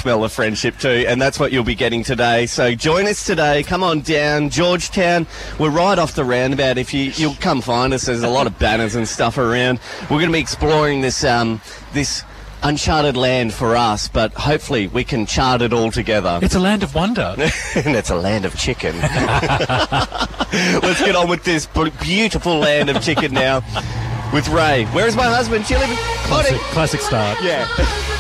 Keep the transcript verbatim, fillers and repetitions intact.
smell of friendship too, and that's what you'll be getting today. So join us today. Come on down, Georgetown. We're right off the roundabout. If you you'll come find us, there's a lot of banners and stuff around. We're going to be exploring this um this. uncharted land for us, but hopefully we can chart it all together. It's a land of wonder. And it's a land of chicken. Let's get on with this beautiful land of chicken now with Ray. Where is my husband? Chili? Classic, classic start. Yeah.